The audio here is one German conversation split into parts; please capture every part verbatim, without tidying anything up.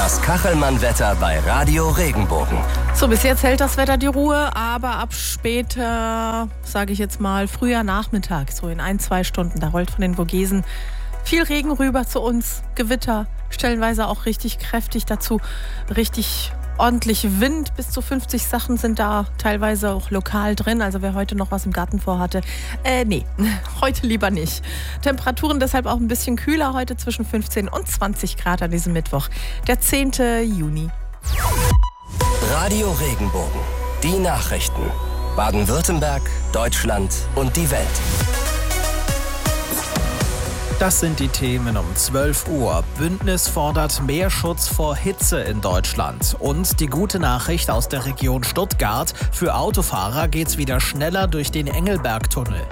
Das Kachelmann-Wetter bei Radio Regenbogen. So, bis jetzt hält das Wetter die Ruhe, aber ab später, sage ich jetzt mal, früher Nachmittag, so in ein, zwei Stunden, da rollt von den Vogesen viel Regen rüber zu uns, Gewitter, stellenweise auch richtig kräftig, dazu richtig ordentlich Wind, bis zu fünfzig Sachen sind da teilweise auch lokal drin, also wer heute noch was im Garten vorhatte, äh, nee, heute lieber nicht. Temperaturen deshalb auch ein bisschen kühler, heute zwischen fünfzehn und zwanzig Grad an diesem Mittwoch, der zehnten Juni. Radio Regenbogen, die Nachrichten. Baden-Württemberg, Deutschland und die Welt. Das sind die Themen um zwölf Uhr. Bündnis fordert mehr Schutz vor Hitze in Deutschland. Und die gute Nachricht aus der Region Stuttgart: Für Autofahrer geht's wieder schneller durch den Engelbergtunnel.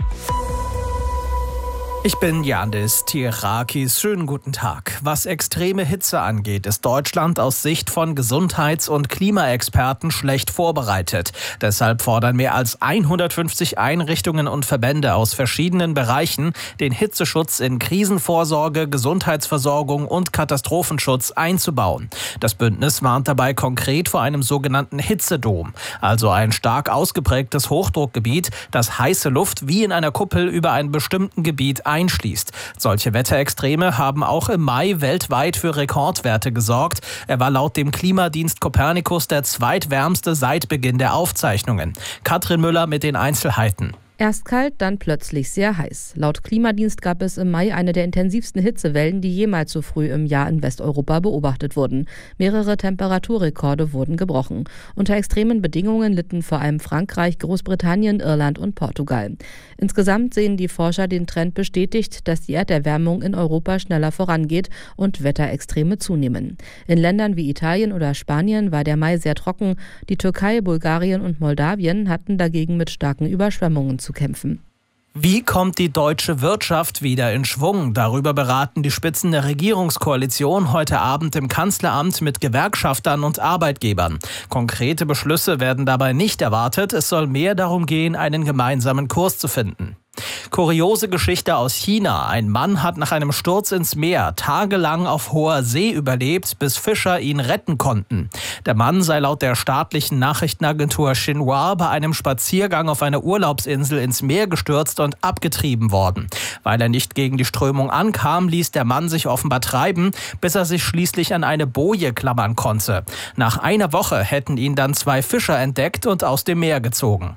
Ich bin Yandis Tirakis. Schönen guten Tag. Was extreme Hitze angeht, ist Deutschland aus Sicht von Gesundheits- und Klimaexperten schlecht vorbereitet. Deshalb fordern mehr als hundertfünfzig Einrichtungen und Verbände aus verschiedenen Bereichen, den Hitzeschutz in Krisenvorsorge, Gesundheitsversorgung und Katastrophenschutz einzubauen. Das Bündnis warnt dabei konkret vor einem sogenannten Hitzedom, also ein stark ausgeprägtes Hochdruckgebiet, das heiße Luft wie in einer Kuppel über einem bestimmten Gebiet einschließt. Solche Wetterextreme haben auch im Mai weltweit für Rekordwerte gesorgt. Er war laut dem Klimadienst Copernicus der zweitwärmste seit Beginn der Aufzeichnungen. Katrin Müller mit den Einzelheiten. Erst kalt, dann plötzlich sehr heiß. Laut Klimadienst gab es im Mai eine der intensivsten Hitzewellen, die jemals so früh im Jahr in Westeuropa beobachtet wurden. Mehrere Temperaturrekorde wurden gebrochen. Unter extremen Bedingungen litten vor allem Frankreich, Großbritannien, Irland und Portugal. Insgesamt sehen die Forscher den Trend bestätigt, dass die Erderwärmung in Europa schneller vorangeht und Wetterextreme zunehmen. In Ländern wie Italien oder Spanien war der Mai sehr trocken. Die Türkei, Bulgarien und Moldawien hatten dagegen mit starken Überschwemmungen zu kämpfen. Wie kommt die deutsche Wirtschaft wieder in Schwung? Darüber beraten die Spitzen der Regierungskoalition heute Abend im Kanzleramt mit Gewerkschaftern und Arbeitgebern. Konkrete Beschlüsse werden dabei nicht erwartet. Es soll mehr darum gehen, einen gemeinsamen Kurs zu finden. Kuriose Geschichte aus China. Ein Mann hat nach einem Sturz ins Meer tagelang auf hoher See überlebt, bis Fischer ihn retten konnten. Der Mann sei laut der staatlichen Nachrichtenagentur Xinhua bei einem Spaziergang auf einer Urlaubsinsel ins Meer gestürzt und abgetrieben worden. Weil er nicht gegen die Strömung ankam, ließ der Mann sich offenbar treiben, bis er sich schließlich an eine Boje klammern konnte. Nach einer Woche hätten ihn dann zwei Fischer entdeckt und aus dem Meer gezogen.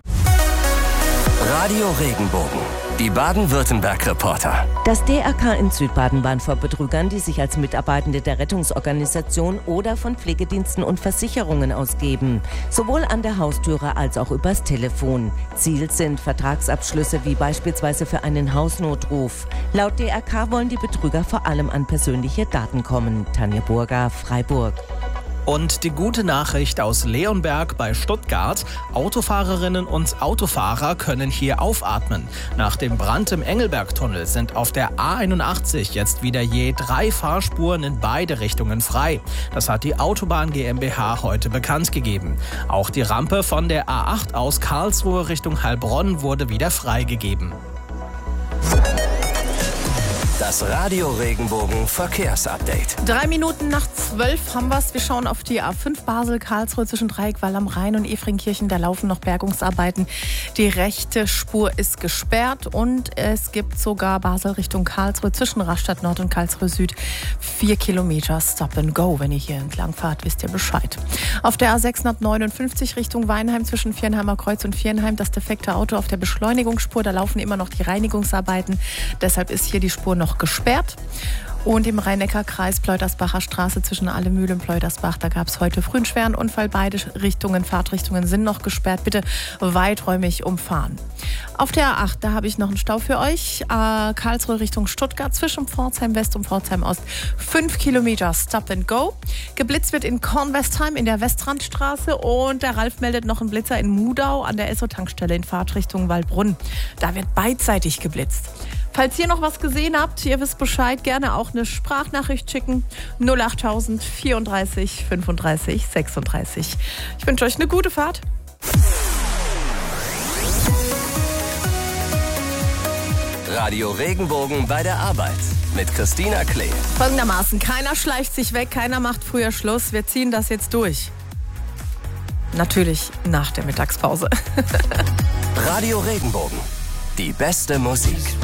Radio Regenbogen, die Baden-Württemberg-Reporter. Das D R K in Südbaden warnt vor Betrügern, die sich als Mitarbeitende der Rettungsorganisation oder von Pflegediensten und Versicherungen ausgeben. Sowohl an der Haustüre als auch übers Telefon. Ziel sind Vertragsabschlüsse wie beispielsweise für einen Hausnotruf. Laut D R K wollen die Betrüger vor allem an persönliche Daten kommen. Tanja Burger, Freiburg. Und die gute Nachricht aus Leonberg bei Stuttgart: Autofahrerinnen und Autofahrer können hier aufatmen. Nach dem Brand im Engelbergtunnel sind auf der A einundachtzig jetzt wieder je drei Fahrspuren in beide Richtungen frei. Das hat die Autobahn GmbH heute bekannt gegeben. Auch die Rampe von der A acht aus Karlsruhe Richtung Heilbronn wurde wieder freigegeben. Das Radio Regenbogen Verkehrsupdate. Drei Minuten nach zwölf haben wir es. Wir schauen auf die A fünf Basel-Karlsruhe zwischen Dreieckwall am Rhein und Efringkirchen. Da laufen noch Bergungsarbeiten. Die rechte Spur ist gesperrt und es gibt sogar Basel Richtung Karlsruhe zwischen Rastatt Nord und Karlsruhe Süd vier Kilometer Stop and Go. Wenn ihr hier entlang fahrt, wisst ihr Bescheid. Auf der A sechshundertneunundfünfzig Richtung Weinheim zwischen Vierenheimer Kreuz und Vierenheim das defekte Auto auf der Beschleunigungsspur. Da laufen immer noch die Reinigungsarbeiten. Deshalb ist hier die Spur noch gesperrt. Und im Rhein-Neckar-Kreis Pleutersbacher Straße zwischen Allemühl und Pleutersbach, da gab es heute früh einen schweren Unfall. Beide Richtungen, Fahrtrichtungen sind noch gesperrt. Bitte weiträumig umfahren. Auf der A acht, da habe ich noch einen Stau für euch. Äh, Karlsruhe Richtung Stuttgart zwischen Pforzheim West und Pforzheim Ost. Fünf Kilometer Stop and Go. Geblitzt wird in Kornwestheim in der Westrandstraße. Und der Ralf meldet noch einen Blitzer in Mudau an der Esso-Tankstelle in Fahrtrichtung Waldbrunn. Da wird beidseitig geblitzt. Falls ihr noch was gesehen habt, ihr wisst Bescheid, gerne auch eine Sprachnachricht schicken. null achttausend vierunddreißig fünfunddreißig sechsunddreißig. Ich wünsche euch eine gute Fahrt. Radio Regenbogen bei der Arbeit mit Christina Klee. Folgendermaßen, keiner schleicht sich weg, keiner macht früher Schluss. Wir ziehen das jetzt durch. Natürlich nach der Mittagspause. Radio Regenbogen, die beste Musik.